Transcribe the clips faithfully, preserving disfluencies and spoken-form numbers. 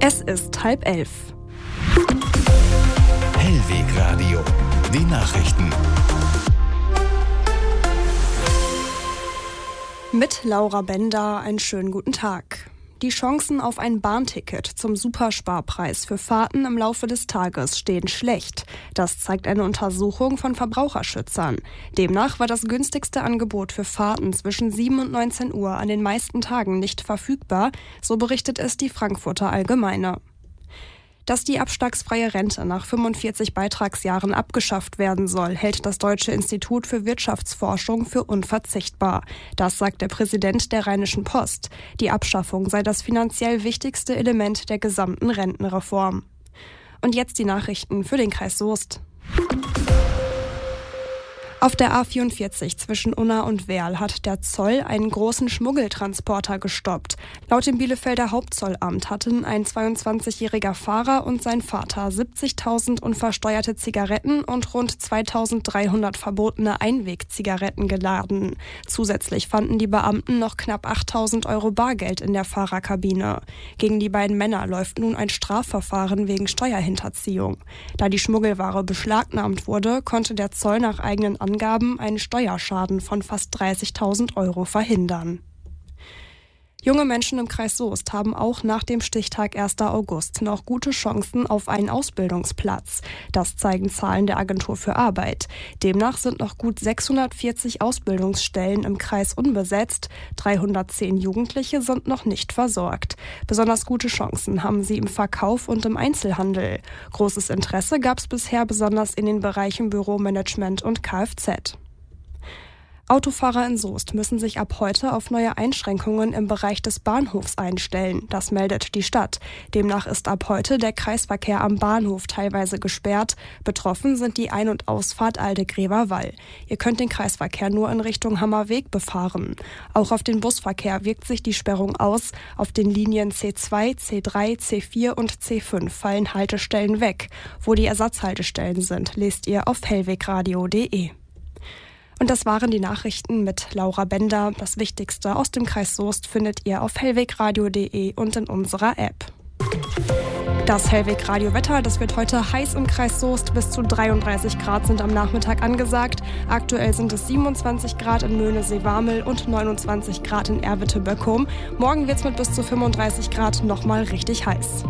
Es ist halb elf. Hellwegradio, die Nachrichten. Mit Laura Bender einen schönen guten Tag. Die Chancen auf ein Bahnticket zum Supersparpreis für Fahrten im Laufe des Tages stehen schlecht. Das zeigt eine Untersuchung von Verbraucherschützern. Demnach war das günstigste Angebot für Fahrten zwischen sieben und neunzehn Uhr an den meisten Tagen nicht verfügbar, so berichtet es die Frankfurter Allgemeine. Dass die abschlagsfreie Rente nach fünfundvierzig Beitragsjahren abgeschafft werden soll, hält das Deutsche Institut für Wirtschaftsforschung für unverzichtbar. Das sagt der Präsident der Rheinischen Post. Die Abschaffung sei das finanziell wichtigste Element der gesamten Rentenreform. Und jetzt die Nachrichten für den Kreis Soest. Auf der A vierundvierzig zwischen Unna und Werl hat der Zoll einen großen Schmuggeltransporter gestoppt. Laut dem Bielefelder Hauptzollamt hatten ein zweiundzwanzigjähriger Fahrer und sein Vater siebzigtausend unversteuerte Zigaretten und rund zweitausenddreihundert verbotene Einwegzigaretten geladen. Zusätzlich fanden die Beamten noch knapp achttausend Euro Bargeld in der Fahrerkabine. Gegen die beiden Männer läuft nun ein Strafverfahren wegen Steuerhinterziehung. Da die Schmuggelware beschlagnahmt wurde, konnte der Zoll nach eigenen Angaben einen Steuerschaden von fast dreißigtausend Euro verhindern. Junge Menschen im Kreis Soest haben auch nach dem Stichtag erster August noch gute Chancen auf einen Ausbildungsplatz. Das zeigen Zahlen der Agentur für Arbeit. Demnach sind noch gut sechshundertvierzig Ausbildungsstellen im Kreis unbesetzt. dreihundertzehn Jugendliche sind noch nicht versorgt. Besonders gute Chancen haben sie im Verkauf und im Einzelhandel. Großes Interesse gab es bisher besonders in den Bereichen Büromanagement und Kfz. Autofahrer in Soest müssen sich ab heute auf neue Einschränkungen im Bereich des Bahnhofs einstellen. Das meldet die Stadt. Demnach ist ab heute der Kreisverkehr am Bahnhof teilweise gesperrt. Betroffen sind die Ein- und Ausfahrt Aldegrever-Wall. Ihr könnt den Kreisverkehr nur in Richtung Hammerweg befahren. Auch auf den Busverkehr wirkt sich die Sperrung aus. Auf den Linien C zwei, C drei, C vier und C fünf fallen Haltestellen weg. Wo die Ersatzhaltestellen sind, lest ihr auf hellwegradio punkt de. Und das waren die Nachrichten mit Laura Bender. Das Wichtigste aus dem Kreis Soest findet ihr auf hellwegradio punkt de und in unserer App. Das Hellwegradio-Wetter, das wird heute heiß im Kreis Soest. Bis zu dreiunddreißig Grad sind am Nachmittag angesagt. Aktuell sind es siebenundzwanzig Grad in Möhnesee-Warmel und neunundzwanzig Grad in Erwitte-Böckum. Morgen wird es mit bis zu fünfunddreißig Grad nochmal richtig heiß.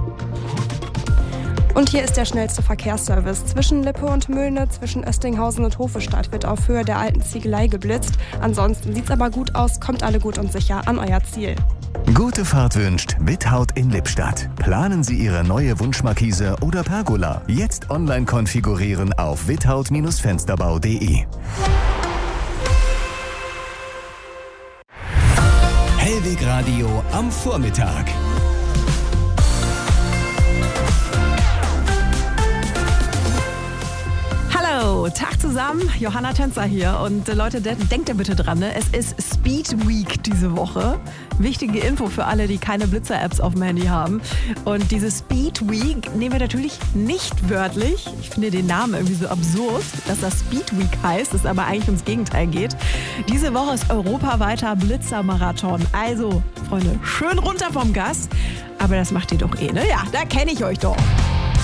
Und hier ist der schnellste Verkehrsservice. Zwischen Lippe und Möhne, zwischen Östinghausen und Hofestadt wird auf Höhe der alten Ziegelei geblitzt. Ansonsten sieht's aber gut aus, kommt alle gut und sicher an euer Ziel. Gute Fahrt wünscht Withaut in Lippstadt. Planen Sie Ihre neue Wunschmarkise oder Pergola. Jetzt online konfigurieren auf withaut Fensterbau punkt de. Hellwegradio am Vormittag. Hallo, Tag zusammen, Johanna Tänzer hier und äh, Leute, de- denkt ihr bitte dran, ne? Es ist Speed Week diese Woche. Wichtige Info für alle, die keine Blitzer-Apps auf dem Handy haben. Und diese Speed Week nehmen wir natürlich nicht wörtlich. Ich finde den Namen irgendwie so absurd, dass das Speed Week heißt, es aber eigentlich ums Gegenteil geht. Diese Woche ist europaweiter Blitzermarathon. Also, Freunde, schön runter vom Gas. Aber das macht ihr doch eh, ne? Ja, da kenne ich euch doch.